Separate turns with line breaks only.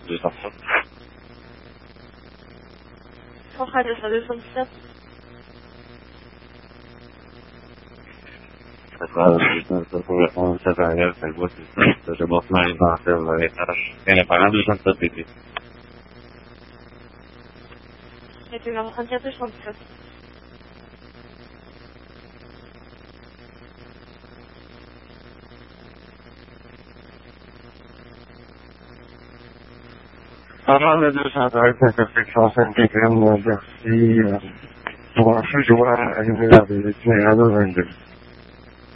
207.
Hochheide ist 207.
On se trae el bus, entonces vos no hay más de la de estar tiene pagando Santa Titi.
Ja, tu mam 1000.
Avant le 213, perfection 5 merci pour un fusion à une heure de 22.